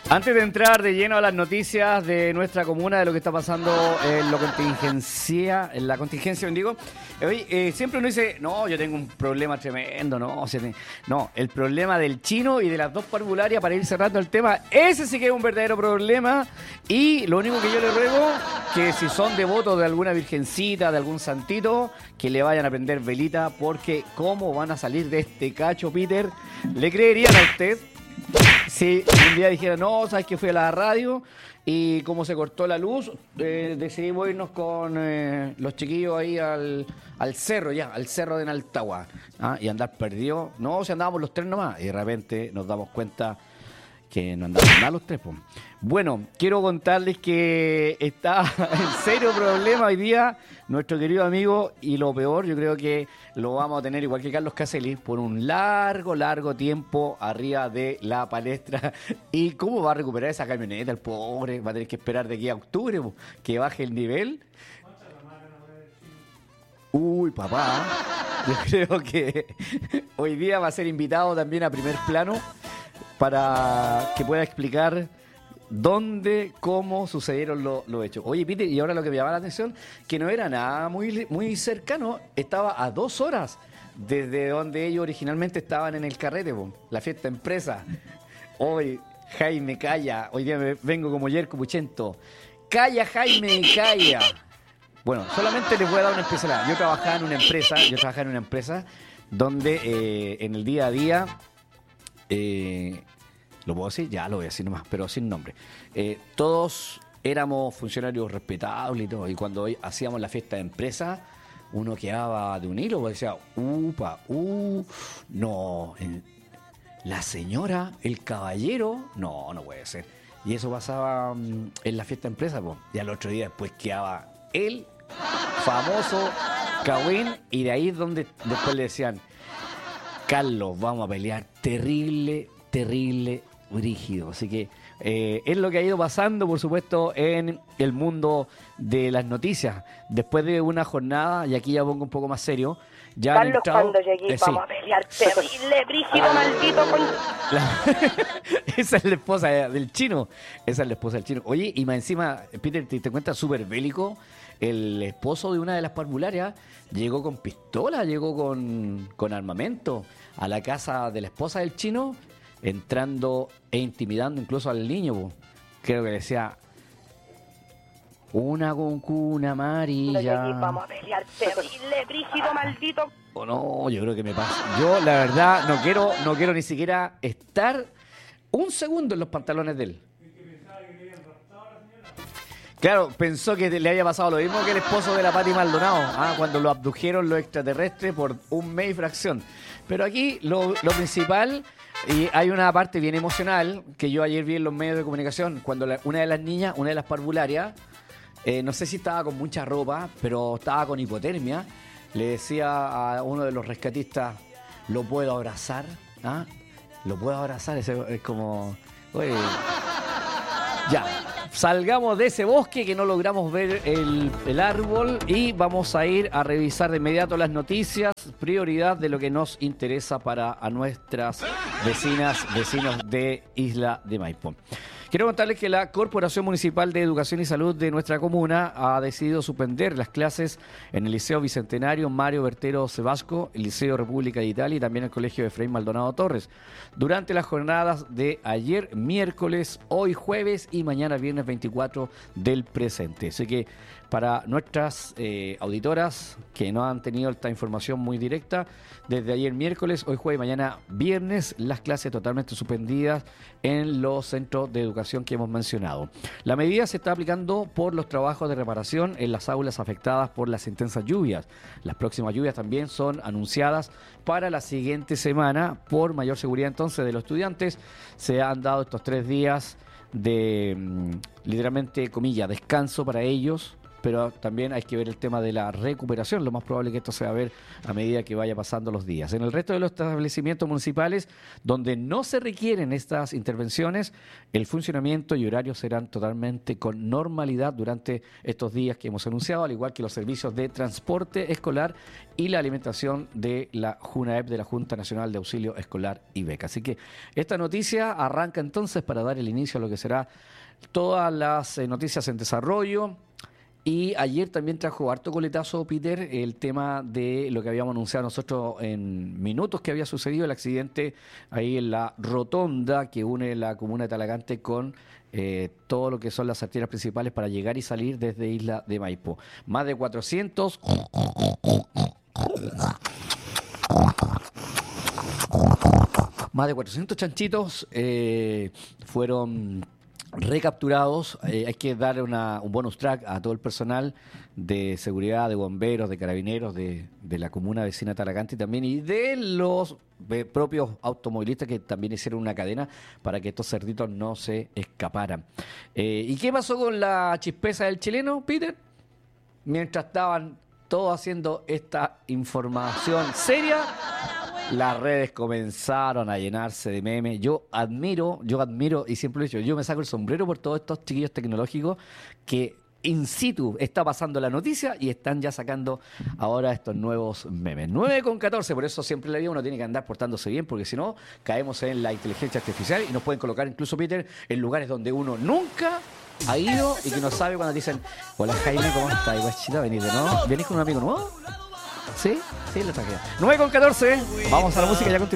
Antes de entrar de lleno a las noticias de nuestra comuna, de lo que está pasando en la contingencia, bendigo, siempre uno dice, no, yo tengo un problema tremendo, no, el problema del chino y de las dos parvularias, para ir cerrando el tema, ese sí que es un verdadero problema, y lo único que yo le ruego, que si son devotos de alguna virgencita, de algún santito, que le vayan a prender velita, porque cómo van a salir de este cacho, Peter, ¿le creerían a usted? Si un día dijera, no, sabes que fui a la radio y como se cortó la luz, decidimos irnos con los chiquillos ahí al cerro, al cerro de Naltagua, y andar perdido. No, si andábamos los tres nomás, y de repente nos damos cuenta que no andaban nada los tres. Bueno, quiero contarles que está en serio problema hoy día nuestro querido amigo, y lo peor, yo creo que lo vamos a tener igual que Carlos Caselli por un largo tiempo arriba de la palestra. ¿Y cómo va a recuperar esa camioneta el pobre? Va a tener que esperar de aquí a octubre que baje el nivel. Uy, papá, yo creo que hoy día va a ser invitado también a Primer Plano para que pueda explicar dónde, cómo sucedieron los hechos. Oye, Peter, y ahora lo que me llama la atención, que no era nada muy cercano, estaba a 2 horas desde donde ellos originalmente estaban en el carrete, la fiesta empresa. Hoy, Jaime, calla, hoy día me vengo como Yerko Puchento. Calla, Jaime, calla. Bueno, solamente les voy a dar una especialidad. Yo trabajaba en una empresa donde en el día a día... ¿lo puedo decir? Ya lo voy a decir nomás, pero sin nombre. Todos éramos funcionarios respetables y todo, y cuando hacíamos la fiesta de empresa, uno quedaba de un hilo, porque decía, no, la señora, el caballero, no puede ser. Y eso pasaba en la fiesta de empresa, y al otro día después quedaba el famoso Cagüín, y de ahí es donde después le decían, Carlos, vamos a pelear terrible, brígido. Así que es lo que ha ido pasando, por supuesto, en el mundo de las noticias. Después de una jornada, y aquí ya pongo un poco más serio, ya Carlos, entrado, cuando llegué, vamos a pelear terrible, brígido, maldito. Esa es la esposa del chino. Oye, y más encima, Peter, te cuenta súper bélico. El esposo de una de las parvularias llegó con pistola, llegó con armamento a la casa de la esposa del chino, entrando e intimidando incluso al niño. Creo que le decía, una con cuna amarilla. Vamos a pelear terrible, brígido, maldito. O no, yo creo que me pasa. Yo, la verdad, no quiero ni siquiera estar un segundo en los pantalones de él. Claro, pensó que le había pasado lo mismo que el esposo de la Pati Maldonado, cuando lo abdujeron los extraterrestres por un mes y fracción. Pero aquí lo principal, y hay una parte bien emocional, que yo ayer vi en los medios de comunicación, cuando una de las niñas, una de las parvularias, no sé si estaba con mucha ropa, pero estaba con hipotermia, le decía a uno de los rescatistas, ¿lo puedo abrazar? ¿Lo puedo abrazar? Es como, oye, ya. Salgamos de ese bosque que no logramos ver el árbol, y vamos a ir a revisar de inmediato las noticias, prioridad de lo que nos interesa para a nuestras vecinos de Isla de Maipo. Quiero contarles que la Corporación Municipal de Educación y Salud de nuestra comuna ha decidido suspender las clases en el Liceo Bicentenario Mario Bertero Sebasco, el Liceo República de Italia y también el Colegio Efraín Maldonado Torres durante las jornadas de ayer miércoles, hoy jueves y mañana viernes 24 del presente. Así que para nuestras auditoras que no han tenido esta información muy directa, desde ayer miércoles, hoy jueves y mañana viernes, las clases totalmente suspendidas en los centros de educación que hemos mencionado. La medida se está aplicando por los trabajos de reparación en las aulas afectadas por las intensas lluvias. Las próximas lluvias también son anunciadas para la siguiente semana. Por mayor seguridad entonces de los estudiantes, se han dado estos 3 días de, literalmente, comillas, descanso para ellos, pero también hay que ver el tema de la recuperación. Lo más probable es que esto se va a ver a medida que vaya pasando los días. En el resto de los establecimientos municipales donde no se requieren estas intervenciones, el funcionamiento y horarios serán totalmente con normalidad durante estos días que hemos anunciado, al igual que los servicios de transporte escolar y la alimentación de la JUNAEP, de la Junta Nacional de Auxilio Escolar y Beca. Así que esta noticia arranca entonces para dar el inicio a lo que será todas las noticias en desarrollo. Y ayer también trajo harto coletazo, Peter, el tema de lo que habíamos anunciado nosotros en minutos que había sucedido, el accidente ahí en la rotonda que une la comuna de Talagante con todo lo que son las arterias principales para llegar y salir desde Isla de Maipo. Más de 400... Más de 400 chanchitos fueron recapturados. Hay que dar un bonus track a todo el personal de seguridad, de bomberos, de carabineros, de la comuna vecina Talagante también, y de los propios automovilistas que también hicieron una cadena para que estos cerditos no se escaparan. ¿Y qué pasó con la chispeza del chileno, Peter? Mientras estaban todos haciendo esta información seria, las redes comenzaron a llenarse de memes. Yo admiro, y siempre lo he dicho, yo me saco el sombrero por todos estos chiquillos tecnológicos que in situ está pasando la noticia y están ya sacando ahora estos nuevos memes. 9:14, por eso siempre en la vida uno tiene que andar portándose bien, porque si no, caemos en la inteligencia artificial y nos pueden colocar incluso, Peter, en lugares donde uno nunca ha ido y que no sabe cuando dicen: hola Jaime, ¿cómo estás? Guachita, ¿venís de nuevo? ¿Venís con un amigo nuevo? ¿Sí? Sí, lo traje. 9:14, vamos a la música, ya continuamos.